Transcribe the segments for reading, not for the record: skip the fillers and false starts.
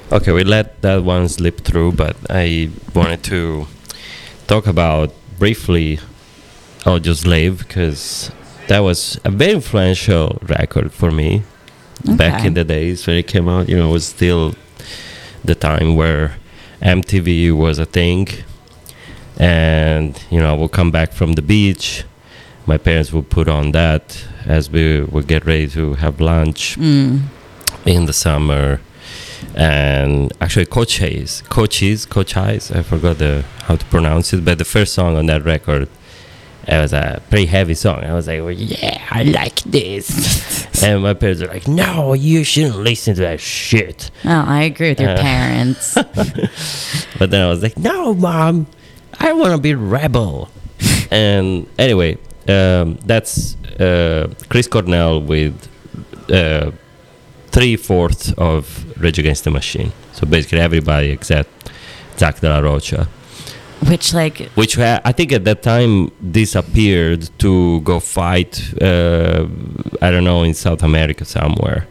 Okay, we let that one slip through, but I wanted to talk about briefly Audioslave because that was a very influential record for me back in the days when it came out. You know, it was still the time where MTV was a thing, and you know, I would come back from the beach. My parents would put on that as we would get ready to have lunch in the summer. And actually Cochise, I forgot how to pronounce it, but the first song on that record, it was a pretty heavy song. I was like, well, yeah, I like this. And my parents were like, no, you shouldn't listen to that shit. Oh, I agree with your parents. But then I was like, no, Mom, I want to be rebel. And anyway, that's Chris Cornell with 3/4 of Rage Against the Machine. So basically everybody except Zach De La Rocha. Which I think at that time disappeared to go fight, I don't know, in South America somewhere.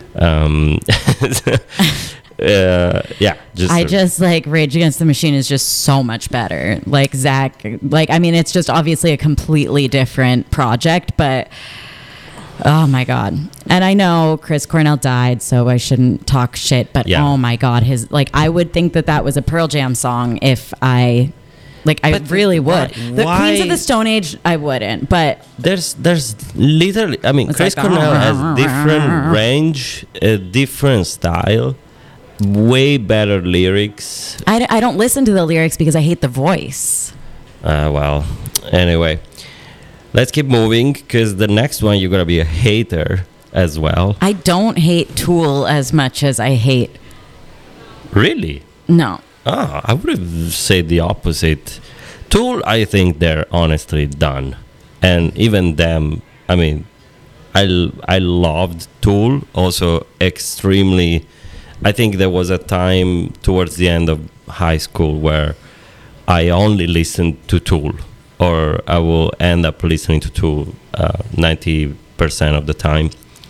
Just like Rage Against the Machine is just so much better. Like Zach, I mean, it's just obviously a completely different project, but oh my God. And I know Chris Cornell died, so I shouldn't talk shit, but oh my God, I would think that was a Pearl Jam song if I really would. The Queens of the Stone Age, I wouldn't, but there's literally, I mean, Chris Cornell has different range, a different style, way better lyrics. I don't listen to the lyrics because I hate the voice. Well, anyway. Let's keep moving because the next one you're gonna be a hater as well. I don't hate Tool as much as I hate. Really? No. I would have said the opposite. Tool, I think they're honestly done, and even them. I mean, I loved Tool also extremely. I think there was a time towards the end of high school where I only listened to Tool. Or I will end up listening to Tool 90% of the time.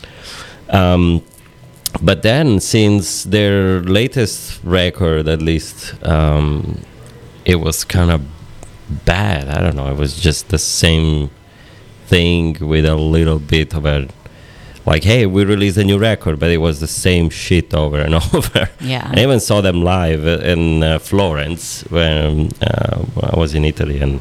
But then, since their latest record, at least, it was kind of bad. I don't know. It was just the same thing with a little bit of a, like, hey, we released a new record, but it was the same shit over and over. Yeah. I even saw them live in Florence when I was in Italy, and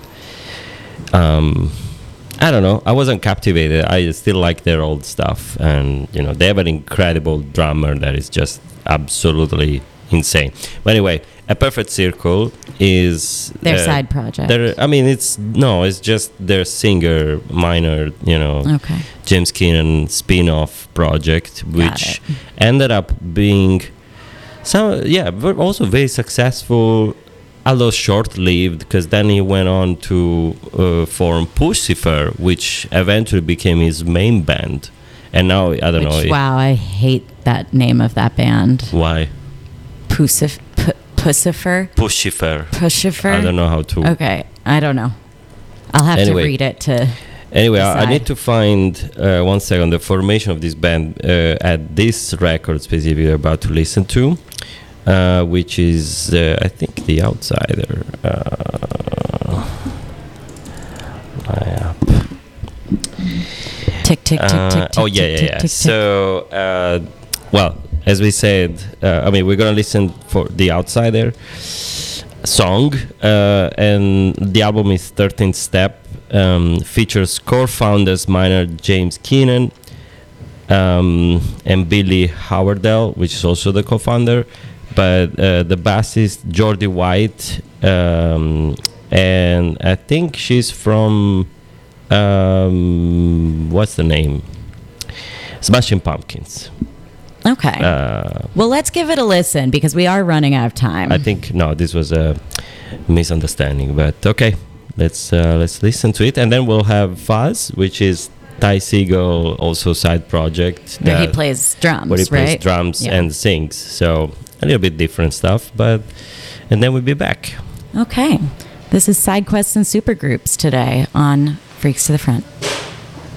I don't know. I wasn't captivated. I still like their old stuff, and you know they have an incredible drummer that is just absolutely insane. But anyway, A Perfect Circle is their side project. It's just their singer minor, okay. James Keenan spin-off project, which ended up being also very successful. Although short-lived, because then he went on to form Puscifer, which eventually became his main band. And now, I don't know. Wow, I hate that name of that band. Why? Puscifer? Puscifer. I don't know how to... Okay, I don't know. I'll have to read it to Anyway, decide. I need to find, one second, the formation of this band at this record specifically we're about to listen to. Which is, I think, The Outsider. Tick, tick, tick, tick, oh, yeah. So, well, as we said, we're going to listen for The Outsider song, and the album is 13th Step, features core founders minor James Keenan and Billy Howardell, which is also the co-founder. But the bassist Jordy White, and I think she's from what's the name? Smashing Pumpkins. Okay. Well, let's give it a listen because we are running out of time. I think this was a misunderstanding, but okay, let's listen to it, and then we'll have Fuzz, which is Ty Segall, also side project. Where he plays drums, where he plays right? drums and sings. So a little bit different stuff, and then we'll be back. Okay. This is Side Quests and Supergroups today on Freaks to the Front.